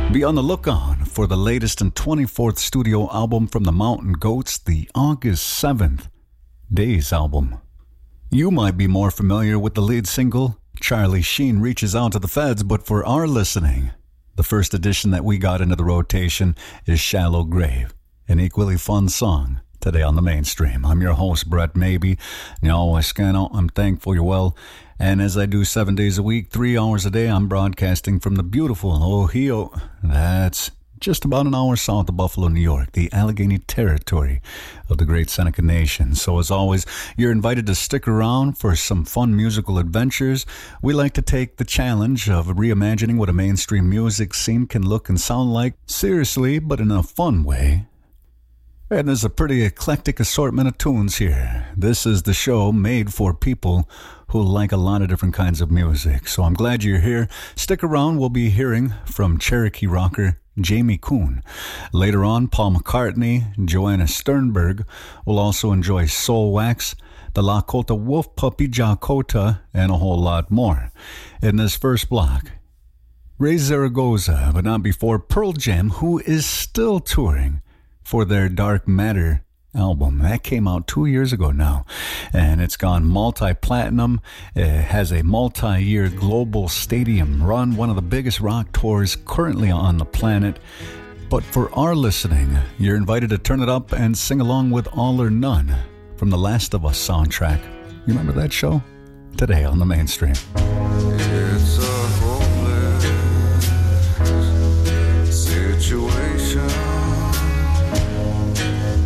Be on the lookout for the latest and 24th studio album from the Mountain Goats, the August 7th Days album. You might be more familiar with the lead single, Charlie Sheen Reaches Out to the Feds, but for our listening, the first edition that we got into the rotation is Shallow Grave, an equally fun song today on the mainstream. I'm your host, Brett Maybe. I'm thankful you're well. And as I do 7 days a week, 3 hours a day, I'm broadcasting from the beautiful Ohio. That's just about an hour south of Buffalo, New York, the Allegheny territory of the great Seneca Nation. So as always, you're invited to stick around for some fun musical adventures. We like to take the challenge of reimagining what a mainstream music scene can look and sound like, seriously, but in a fun way. And there's a pretty eclectic assortment of tunes here. This is the show made for people who like a lot of different kinds of music. So I'm glad you're here. Stick around. We'll be hearing from Cherokee rocker Jamie Kuhn. Later on, Paul McCartney, Joanna Sternberg. We'll also enjoy Soul Wax, the Lakota Wolf Puppy Jakota, and a whole lot more. In this first block, Ray Zaragoza, but not before Pearl Jam, who is still touring for their Dark Matter album. That came out 2 years ago now, and it's gone multi-platinum. It has a multi-year global stadium run, one of the biggest rock tours currently on the planet. But for our listening, you're invited to turn it up and sing along with All or None from the Last of Us soundtrack. You remember that show? Today on the mainstream.